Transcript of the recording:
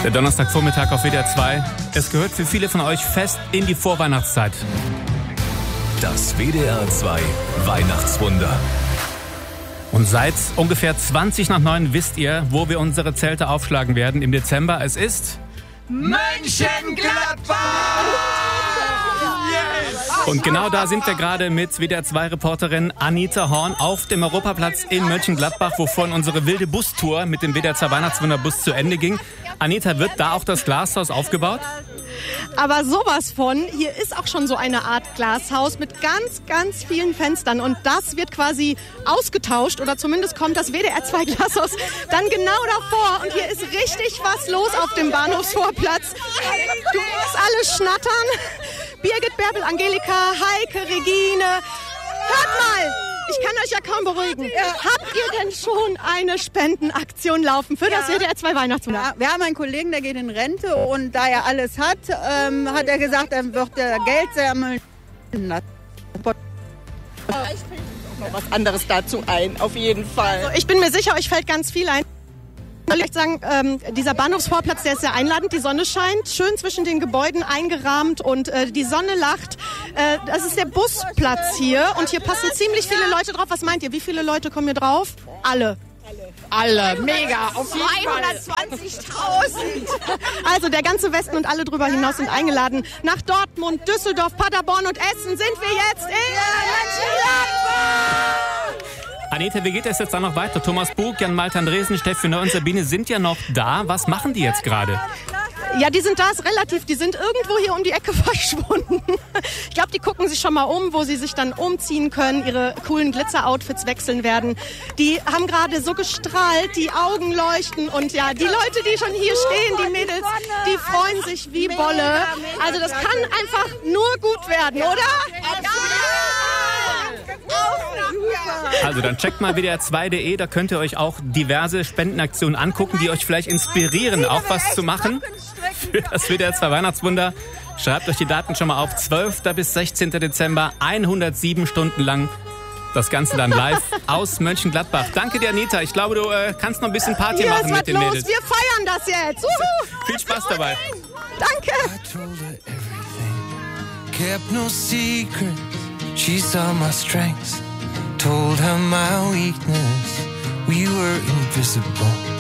Der Donnerstagvormittag auf WDR 2. Es gehört für viele von euch fest in die Vorweihnachtszeit. Das WDR 2 Weihnachtswunder. Und seit ungefähr 20 nach 9 wisst ihr, wo wir unsere Zelte aufschlagen werden im Dezember. Es ist Mönchengladbach! Und genau da sind wir gerade mit WDR 2-Reporterin Anita Horn auf dem Europaplatz in Mönchengladbach, wovon unsere wilde Bustour mit dem WDR 2 Weihnachtswunderbus zu Ende ging. Anita, wird da auch das Glashaus aufgebaut? Aber sowas von, hier ist auch schon so eine Art Glashaus mit ganz, ganz vielen Fenstern und das wird quasi ausgetauscht oder zumindest kommt das WDR 2 Glashaus dann genau davor und hier ist richtig was los auf dem Bahnhofsvorplatz. Du musst alles schnattern. Birgit, Bärbel, Angelika, Heike, Regine. Hört mal! Ich kann euch ja kaum beruhigen. Habt ihr denn schon eine Spendenaktion laufen für das WDR 2 Weihnachtswunder? Ja, wir haben einen Kollegen, der geht in Rente und da er alles hat, hat er gesagt, er wird Geld sammeln. Ich bringe noch was anderes dazu ein, auf jeden Fall. Also ich bin mir sicher, euch fällt ganz viel ein. Ich soll echt sagen, dieser Bahnhofsvorplatz, der ist sehr einladend. Die Sonne scheint, schön zwischen den Gebäuden eingerahmt und die Sonne lacht. Das ist der Busplatz hier und hier passen ziemlich viele Leute drauf. Was meint ihr, wie viele Leute kommen hier drauf? Alle. Alle, mega, auf 220.000. Also der ganze Westen und alle drüber hinaus sind eingeladen. Nach Dortmund, Düsseldorf, Paderborn und Essen sind wir jetzt in Mönchengladbach! Anita, wie geht es jetzt dann noch weiter? Thomas Bug, Jan-Malte Andresen, Steffi Neu und Sabine sind ja noch da. Was machen die jetzt gerade? Ja, die sind da, ist relativ. Die sind irgendwo hier um die Ecke verschwunden. Ich glaube, die gucken sich schon mal um, wo sie sich dann umziehen können, ihre coolen Glitzer-Outfits wechseln werden. Die haben gerade so gestrahlt, die Augen leuchten und ja, die Leute, die schon hier stehen, die Mädels, die freuen sich wie Bolle. Also das kann einfach nur gut werden, oder? Also dann checkt mal WDR2.de, da könnt ihr euch auch diverse Spendenaktionen angucken, die euch vielleicht inspirieren, auch was zu machen für das WDR 2 Weihnachtswunder. Schreibt euch die Daten schon mal auf, 12. bis 16. Dezember, 107 Stunden lang. Das Ganze dann live aus Mönchengladbach. Danke dir, Anita. Ich glaube, du kannst noch ein bisschen Party machen mit den Mädels. Wir feiern das jetzt. Viel Spaß dabei. Danke. Kept no secrets, she saw my strengths, told her my weakness, we were invisible.